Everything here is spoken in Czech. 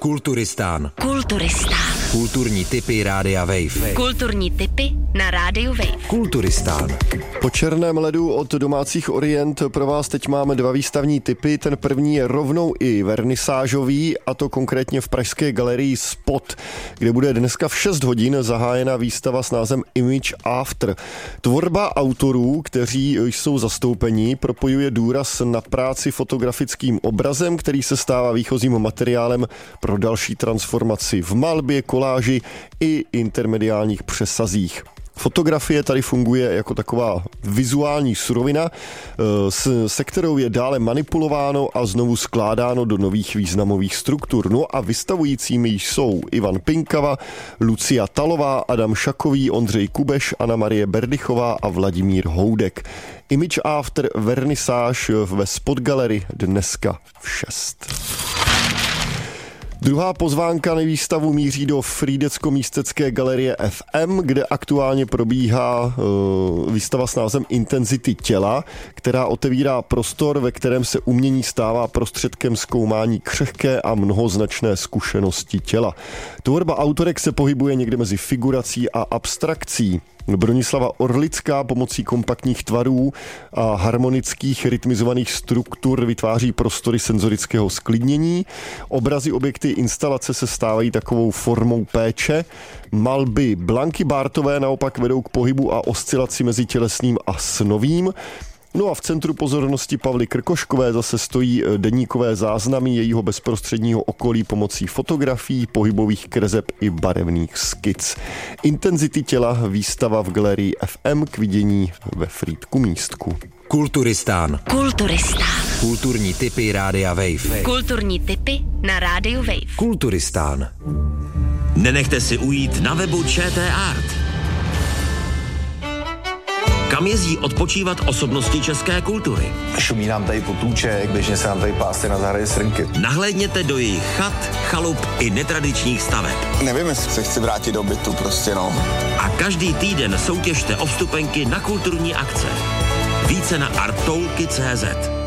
Kulturistán. Kulturistán. Kulturní tipy Rádia Wave. Kulturní tipy na Rádiu Wave. Kulturistán. Po černém ledu od domácích Orient pro vás teď máme 2 výstavní tipy. Ten první je rovnou i vernisážový, a to konkrétně v pražské galerii Spot, kde bude dneska v 6 hodin zahájena výstava s názvem Image After. Tvorba autorů, kteří jsou zastoupeni, propojuje důraz na práci fotografickým obrazem, který se stává výchozím materiálem pro další transformaci v malbě, koláži i intermediálních přesazích. Fotografie tady funguje jako taková vizuální surovina, se kterou je dále manipulováno a znovu skládáno do nových významových struktur. No a vystavujícími jsou Ivan Pinkava, Lucia Talová, Adam Šakový, Ondřej Kubeš, Anna Marie Berdychová a Vladimír Houdek. Image After vernisáž ve Spot Gallery dneska v 6. Druhá pozvánka na výstavu míří do Frýdecko-Místecké galerie FM, kde aktuálně probíhá výstava s názvem Intenzity těla, která otevírá prostor, ve kterém se umění stává prostředkem zkoumání křehké a mnohoznačné zkušenosti těla. Tvorba autorek se pohybuje někde mezi figurací a abstrakcí. Bronislava Orlická pomocí kompaktních tvarů a harmonických rytmizovaných struktur vytváří prostory senzorického sklidnění. Obrazy, objekty, instalace se stávají takovou formou péče. Malby Blanky Bártové naopak vedou k pohybu a oscilaci mezi tělesným a snovým. No a v centru pozornosti Pavly Krkoškové zase stojí deníkové záznamy jejího bezprostředního okolí pomocí fotografií, pohybových kreseb i barevných skic. Intenzity těla, výstava v galerii FM k vidění ve Frýdku Místku. Kulturistán. Kulturistán. Kulturní tipy Rádia Wave. Kulturní tipy na Rádiu Wave. Kulturistán. Nenechte si ujít na webu ČT Art. Kam jezdí odpočívat osobnosti české kultury? Šumí nám tady potůček, běžně se nám tady pásy na zahradě srnky. Nahlédněte do jejich chat, chalup i netradičních staveb. Nevím, jestli se chci vrátit do bytu, prostě no. A každý týden soutěžte o vstupenky na kulturní akce. Více na arttoulky.cz.